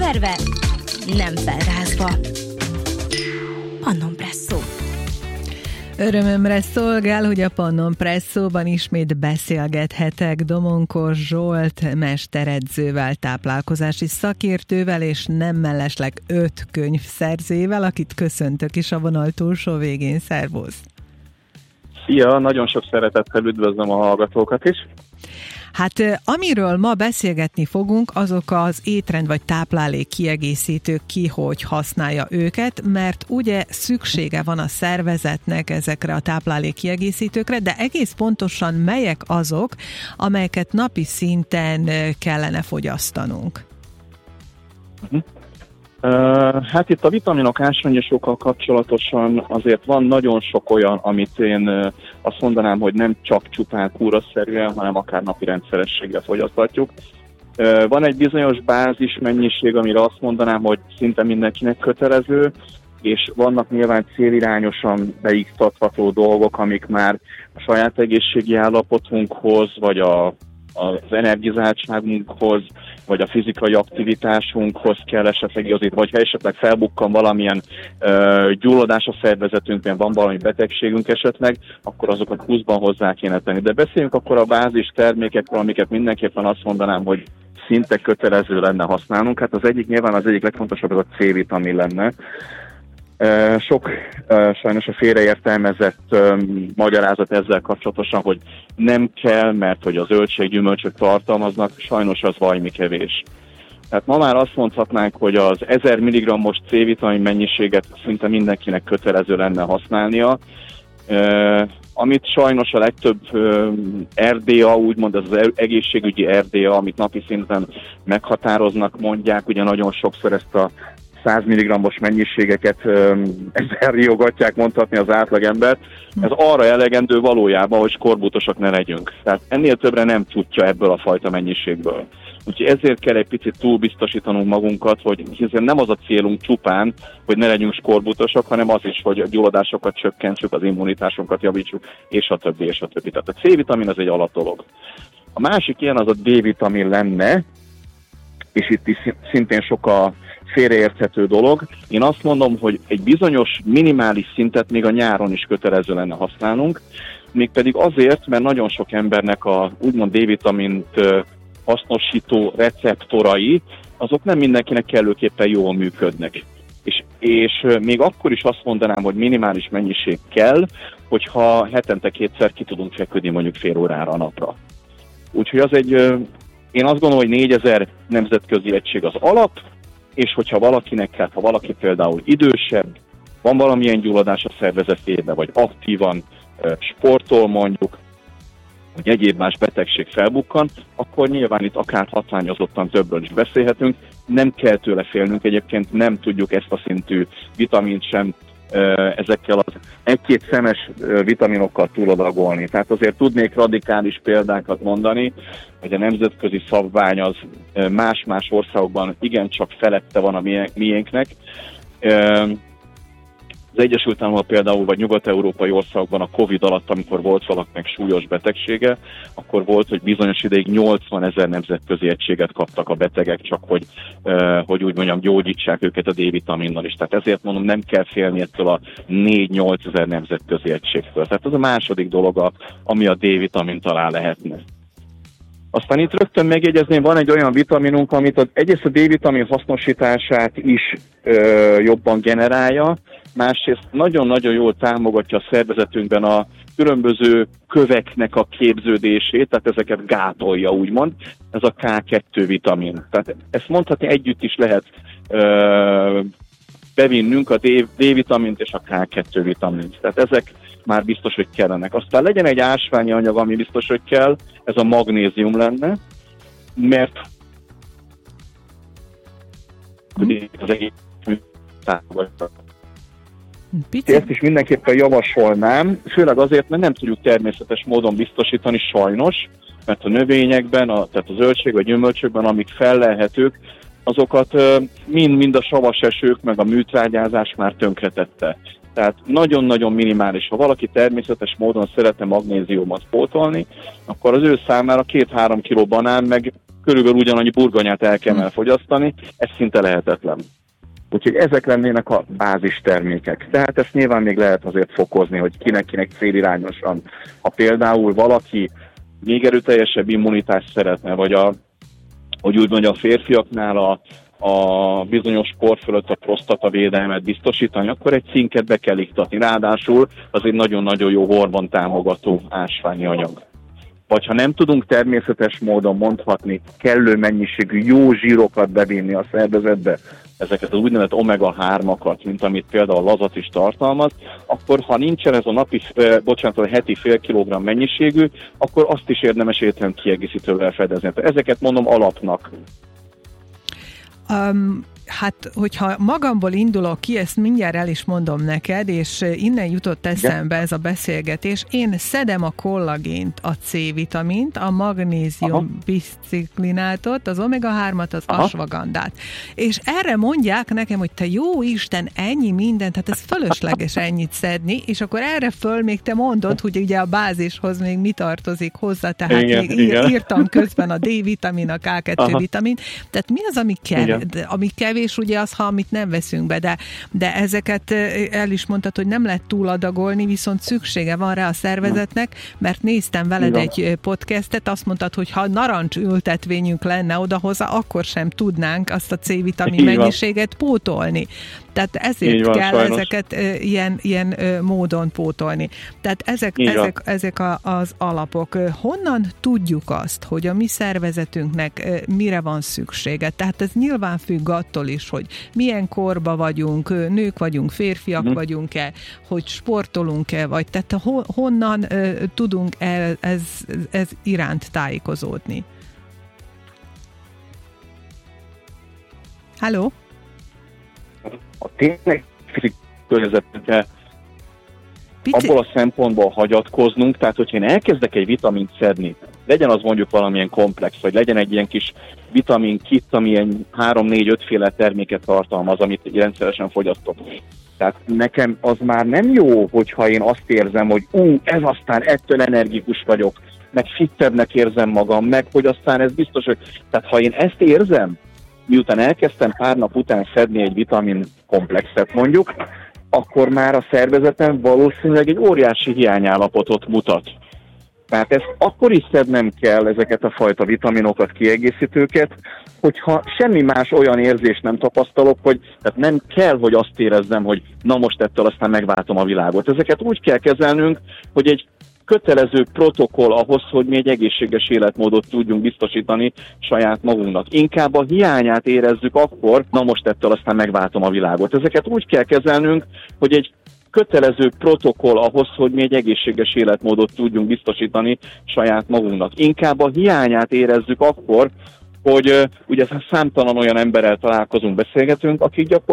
Felverve, nem felrázva. Pannon Presszó. Örömömre szolgál, hogy a Pannon Presszóban ismét beszélgethetek Domonkos Zsolt mesteredzővel, táplálkozási szakértővel, és nem mellesleg 5 könyvszerzővel, akit köszöntök is a vonal túlsó végén. Szervusz! Szia! Nagyon sok szeretettel üdvözlöm a hallgatókat is! Hát amiről ma beszélgetni fogunk, azok az étrend vagy táplálék kiegészítők, ki hogy használja őket, mert ugye szüksége van a szervezetnek ezekre a táplálék kiegészítőkre, de egész pontosan melyek azok, amelyeket napi szinten kellene fogyasztanunk? Hát itt a vitaminok, ásványanyagokkal kapcsolatosan azért van nagyon sok olyan, amit én azt mondanám, hogy nem csak csupán kúraszerűen, hanem akár napi rendszerességgel fogyaszthatjuk. Van egy bizonyos bázis mennyiség, amire azt mondanám, hogy szinte mindenkinek kötelező, és vannak nyilván célirányosan beiktatható dolgok, amik már a saját egészségi állapotunkhoz, vagy az energizáltságunkhoz, vagy a fizikai aktivitásunkhoz kell esetleg igazít, vagy ha esetleg felbukkan valamilyen gyulladás a szervezetünkben, van valami betegségünk esetleg, akkor azokat pluszban hozzá kéne tenni. De beszéljünk akkor a bázis termékekről, amiket mindenképpen azt mondanám, hogy szinte kötelező lenne használnunk. Hát az egyik nyilván az egyik legfontosabb az a C-vitamin lenne. Sok sajnos a félreértelmezett magyarázat ezzel kapcsolatosan, hogy nem kell, mert hogy az zöldség, gyümölcsök tartalmaznak, sajnos az vajmi kevés. Tehát ma már azt mondhatnánk, hogy az 1000 mg-os C-vitamin mennyiséget szinte mindenkinek kötelező lenne használnia, amit sajnos a legtöbb RDA, úgymond az egészségügyi RDA, amit napi szinten meghatároznak, mondják, ugye nagyon sokszor ezt a 100 mg-os mennyiségeket ezzel riogatják, mondhatni az átlagember. Ez arra elegendő valójában, hogy skorbutosak ne legyünk. Tehát ennél többre nem tudja ebből a fajta mennyiségből. Úgyhogy ezért kell egy picit túlbiztosítanunk magunkat, hogy hiszen nem az a célunk csupán, hogy ne legyünk skorbutosak, hanem az is, hogy a gyulladásokat csökkentsük, az immunitásunkat javítsuk, és a többi, és a többi. Tehát a C-vitamin az egy alapdolog. A másik ilyen az a D-vitamin lenne, és itt is szintén sok a félreérthető dolog. Én azt mondom, hogy egy bizonyos minimális szintet még a nyáron is kötelező lenne használnunk, mégpedig azért, mert nagyon sok embernek a úgymond D-vitamint hasznosító receptorai, azok nem mindenkinek kellőképpen jól működnek. És még akkor is azt mondanám, hogy minimális mennyiség kell, hogyha hetente 2-szer ki tudunk feküdni mondjuk fél órára a napra. Úgyhogy az egy, én azt gondolom, hogy 4000 nemzetközi egység az alap, és hogyha valakinek, hát ha valaki például idősebb, van valamilyen gyulladás a szervezetében, vagy aktívan sportol mondjuk, vagy egyéb más betegség felbukkan, akkor nyilván itt akár hatványozottan többről is beszélhetünk. Nem kell tőle félnünk, egyébként nem tudjuk ezt a szintű vitamint sem ezekkel az 1-2 szemes vitaminokkal túladagolni. Tehát azért tudnék radikális példákat mondani, hogy a nemzetközi szabvány az más-más országokban igencsak felette van a miénknek. Az Egyesült Államokban például, vagy nyugat-európai országokban a Covid alatt, amikor volt valakinek súlyos betegsége, akkor volt, hogy bizonyos ideig 80 000 nemzetközi egységet kaptak a betegek, csak hogy úgy mondjam, gyógyítsák őket a D-vitaminnal is. Tehát ezért mondom, nem kell félni ettől a 4-8 000 nemzetközi egységtől. Tehát ez a második dolog, ami a D-vitamint alá lehetne. Aztán itt rögtön megjegyezném, van egy olyan vitaminunk, amit egyrészt a D-vitamin hasznosítását is jobban generálja, másrészt nagyon-nagyon jól támogatja a szervezetünkben a különböző köveknek a képződését, tehát ezeket gátolja, úgymond, ez a K2 vitamin. Tehát ezt mondhatni együtt is lehet bevinnünk a D-vitamint és a K2 vitamint. Tehát ezek már biztos, hogy kellenek. Aztán legyen egy ásványi anyag, ami biztos, hogy kell, ez a magnézium lenne, mert az egész támogatja. Ezt is mindenképpen javasolnám, főleg azért, mert nem tudjuk természetes módon biztosítani sajnos, mert a növényekben, tehát a zöldség vagy gyümölcsökben, amik fellelhetők, azokat mind a savas esők, meg a műtrágyázás már tönkretette. Tehát nagyon-nagyon minimális. Ha valaki természetes módon szeretne magnéziumot pótolni, akkor az ő számára 2-3 kg banán meg körülbelül ugyanannyi burgonyát el kell fogyasztani, ez szinte lehetetlen. Úgyhogy ezek lennének a bázis termékek. Tehát ezt nyilván még lehet azért fokozni, hogy kinek célirányosan. Ha például valaki még erőteljesebb immunitást szeretne, vagy hogy úgy mondja, a férfiaknál a bizonyos sport fölött a prostata védelmet biztosítani, akkor egy cinket be kell iktatni. Ráadásul az egy nagyon-nagyon jó hormontámogató ásványi anyag. Vagy ha nem tudunk természetes módon mondhatni, kellő mennyiségű jó zsírokat bevinni a szervezetbe, ezeket az úgynevezett omega-3-akat, mint amit például a lazat is tartalmaz, akkor ha nincsen ez a heti fél kilogramm mennyiségű, akkor azt is érdemes étrendkiegészítővel fedezni. Ezeket mondom alapnak. Hát, hogyha magamból indulok ki, ezt mindjárt el is mondom neked, és innen jutott eszembe ez a beszélgetés. Én szedem a kollagént, a C-vitamint, a magnézium biszklinátot, az omega-3-at, az ashwagandát. És erre mondják nekem, hogy te jó Isten, ennyi mindent, tehát ez fölösleges ennyit szedni, és akkor erre föl még te mondod, hogy ugye a bázishoz még mi tartozik hozzá, tehát írtam közben a D-vitamin, a K2-vitamin, tehát mi az, ami kevés, ugye az, ha amit nem veszünk be, de ezeket el is mondtad, hogy nem lehet túladagolni, viszont szüksége van rá a szervezetnek, mert néztem veled egy podcastet, azt mondtad, hogy ha narancs ültetvényünk lenne odahozzá, akkor sem tudnánk azt a C-vitamin mennyiséget pótolni. Tehát ezért kell sajnos ezeket ilyen módon pótolni. Tehát ezek az alapok. Honnan tudjuk azt, hogy a mi szervezetünknek mire van szüksége? Tehát ez nyilván függ attól is, hogy milyen korba vagyunk, nők vagyunk, férfiak vagyunk-e, hogy sportolunk-e, vagy tehát honnan tudunk ez iránt tájékozódni? Halló? A tényleg környezetünkre abból a szempontból hagyatkoznunk, tehát hogyha én elkezdek egy vitamint szedni, legyen az mondjuk valamilyen komplex, vagy legyen egy ilyen kis vitamin kit, ami ilyen 3-4-5 féle terméket tartalmaz, amit rendszeresen fogyasztok. Tehát nekem az már nem jó, hogyha én azt érzem, hogy ez aztán ettől energikus vagyok, meg fittebbnek érzem magam, meg hogy aztán ez biztos, hogy... Tehát ha én ezt érzem, miután elkezdtem pár nap után szedni egy vitamin komplexet mondjuk, akkor már a szervezetem valószínűleg egy óriási hiányállapotot mutat. Tehát ezt akkor is szednem kell, ezeket a fajta vitaminokat, kiegészítőket, hogyha semmi más olyan érzést nem tapasztalok, hogy tehát nem kell, hogy azt érezzem, hogy na most ettől aztán megváltom a világot. Ezeket úgy kell kezelnünk, hogy egy kötelező protokoll ahhoz, hogy mi egy egészséges életmódot tudjunk biztosítani saját magunknak. Inkább a hiányát érezzük akkor, na most ettől aztán megváltom a világot. Ezeket úgy kell kezelnünk, hogy egy kötelező protokoll ahhoz, hogy mi egy egészséges életmódot tudjunk biztosítani saját magunknak. Inkább a hiányát érezzük akkor, hogy ugye számtalan olyan emberrel találkozunk, beszélgetünk, akik gyakorlatilag